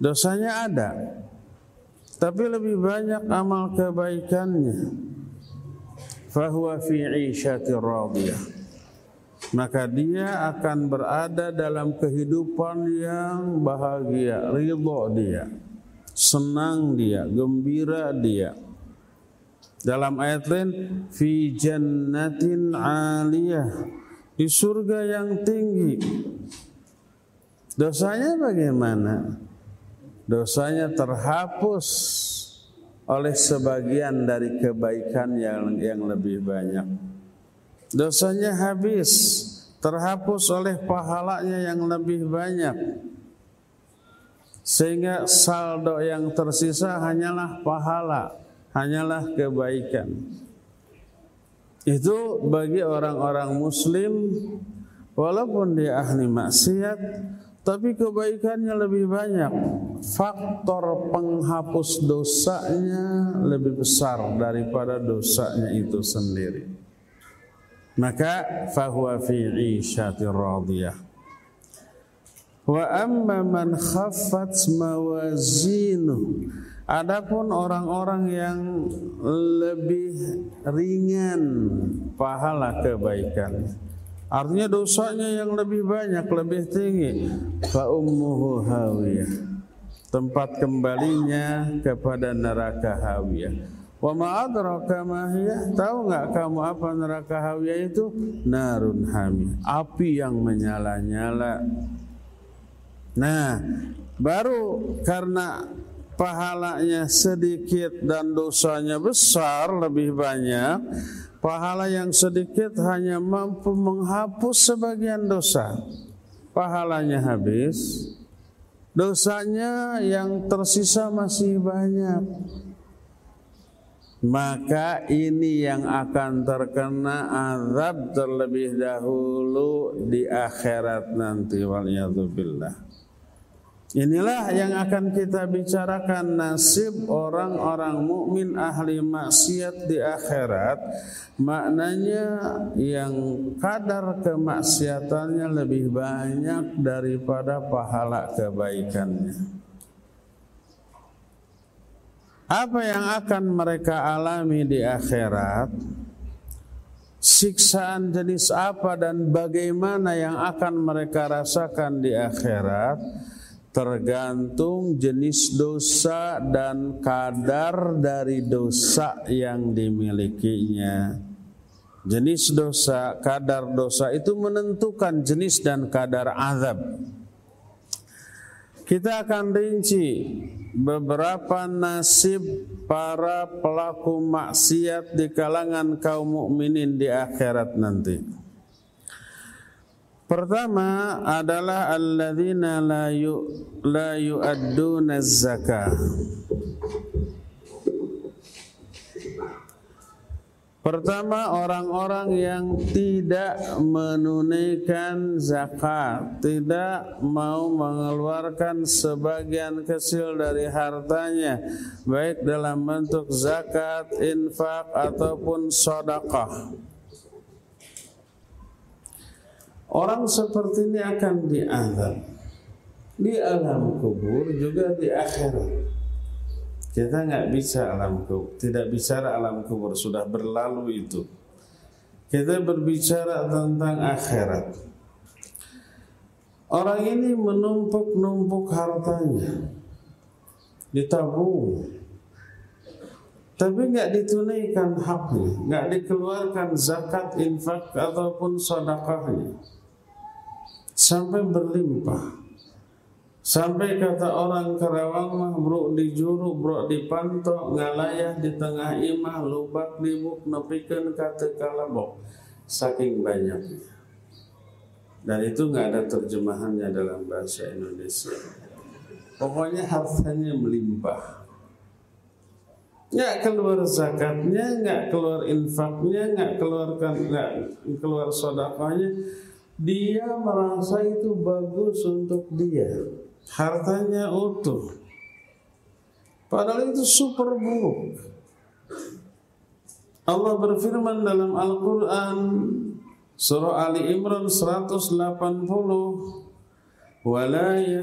dosanya ada, tapi lebih banyak amal kebaikannya. Fahuwa fi 'ishatir radiyah, maka dia akan berada dalam kehidupan yang bahagia, ridha dia, senang dia, gembira dia. Dalam ayat lain, fi jannatin 'aliyah, di surga yang tinggi. Dosanya bagaimana? Dosanya terhapus oleh sebagian dari kebaikan yang lebih banyak. Dosanya habis, terhapus oleh pahalanya yang lebih banyak. Sehingga saldo yang tersisa hanyalah pahala, hanyalah kebaikan. Itu bagi orang-orang muslim, walaupun dia ahli maksiat, tapi kebaikannya lebih banyak. Faktor penghapus dosanya lebih besar daripada dosanya itu sendiri. Maka fahuwa fi 'ishatir radiyah. Wa amma man khaffat mawazinuh, adapun orang-orang yang lebih ringan pahala kebaikan, artinya dosanya yang lebih banyak, lebih tinggi, fa ummuhu hawiyah, tempat kembalinya kepada neraka hawiyah. Wa ma adraka ma hiya, tahu enggak kamu apa neraka hawiyah itu? Narun hamiyah, api yang menyala-nyala. Nah, baru karena pahalanya sedikit dan dosanya besar, lebih banyak, pahala yang sedikit hanya mampu menghapus sebagian dosa. Pahalanya habis, dosanya yang tersisa masih banyak. Maka ini yang akan terkena azab terlebih dahulu di akhirat nanti, waliyadzubillah. Inilah yang akan kita bicarakan, nasib orang-orang mukmin ahli maksiat di akhirat. Maknanya yang kadar kemaksiatannya lebih banyak daripada pahala kebaikannya. Apa yang akan mereka alami di akhirat? Siksaan jenis apa dan bagaimana yang akan mereka rasakan di akhirat? Tergantung jenis dosa dan kadar dari dosa yang dimilikinya. Jenis dosa, kadar dosa itu menentukan jenis dan kadar azab. Kita akan rinci beberapa nasib para pelaku maksiat di kalangan kaum mukminin di akhirat nanti. Pertama adalah alladzina la yu'adduna zakah. Pertama, orang-orang yang tidak menunaikan zakat, tidak mau mengeluarkan sebagian kecil dari hartanya, baik dalam bentuk zakat, infak ataupun sedekah. Orang seperti ini akan diazab di alam kubur juga di akhirat. Kita nggak bisa tidak bicara alam kubur, sudah berlalu itu. Kita berbicara tentang akhirat. Orang ini menumpuk-numpuk hartanya, ditabung, tapi nggak ditunaikan haknya, nggak dikeluarkan zakat, infak ataupun sedekahnya. Sampai berlimpah, sampai kata orang Karawang mah bro di juru, bro di panto, ngalayah di tengah imah, lubak libuk nepikeun ka teu kalebok, saking banyaknya. Dan itu nggak ada terjemahannya dalam bahasa Indonesia. Pokoknya hartanya melimpah, nggak keluar zakatnya, nggak keluar infaknya, nggak keluar sedekahnya. Dia merasa itu bagus untuk dia, hartanya utuh, padahal itu super buruk. Allah berfirman dalam Al-Quran surah Ali Imran 180,